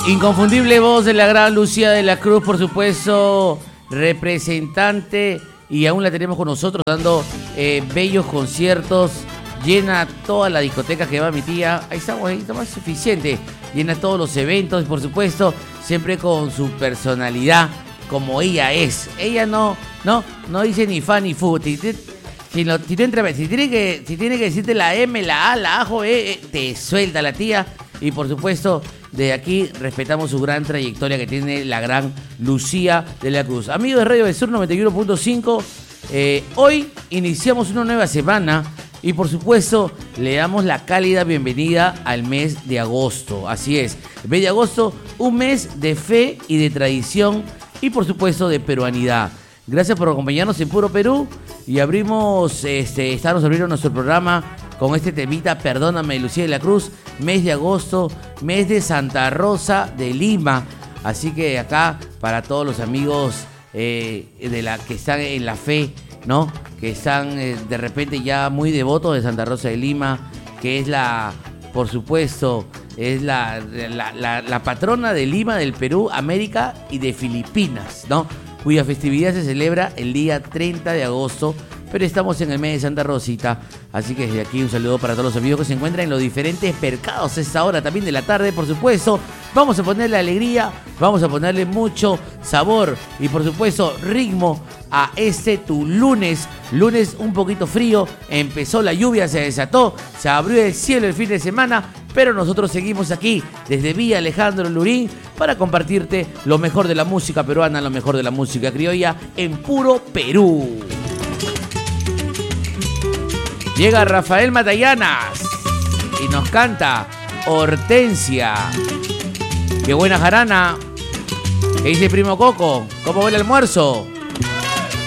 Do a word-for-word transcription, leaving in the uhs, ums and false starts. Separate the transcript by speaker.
Speaker 1: Inconfundible voz de la gran Lucía de la Cruz, por supuesto, representante, y aún la tenemos con nosotros dando eh, bellos conciertos. Llena toda la discoteca que va mi tía. Ahí estamos, ahí está más suficiente. Llena todos los eventos, por supuesto, siempre con su personalidad, como ella es. Ella no, no, no dice ni fa ni fu. Si, si, si, lo, si, te, si, tiene que, si tiene que decirte la M, la A, la A, eh, eh, te suelta la tía. Y por supuesto, de aquí respetamos su gran trayectoria que tiene la gran Lucía de la Cruz. Amigos de Radio del Sur noventa y uno punto cinco, eh, hoy iniciamos una nueva semana. Y por supuesto, le damos la cálida bienvenida al mes de agosto. Así es, el mes de agosto, un mes de fe y de tradición y por supuesto de peruanidad. Gracias por acompañarnos en Puro Perú y abrimos, este, estamos abriendo nuestro programa con este temita, Perdóname, Lucía de la Cruz, mes de agosto, mes de Santa Rosa de Lima. Así que acá, para todos los amigos eh, de la que están en la fe, ¿no? Que están eh, de repente ya muy devotos de Santa Rosa de Lima, que es la, por supuesto, es la, la, la, la patrona de Lima, del Perú, América y de Filipinas, ¿no? Cuya festividad se celebra el día treinta de agosto, pero estamos en el mes de Santa Rosita, así que desde aquí un saludo para todos los amigos que se encuentran en los diferentes mercados a esta hora también de la tarde, por supuesto. Vamos a ponerle alegría, vamos a ponerle mucho sabor y por supuesto ritmo a este tu lunes, lunes un poquito frío, empezó la lluvia, se desató, se abrió el cielo el fin de semana, pero nosotros seguimos aquí desde Villa Alejandro Lurín para compartirte lo mejor de la música peruana, lo mejor de la música criolla en Puro Perú. Llega Rafael Matallanas y nos canta Hortensia. ¡Qué buena jarana! ¿Qué dice Primo Coco? ¿Cómo va el almuerzo?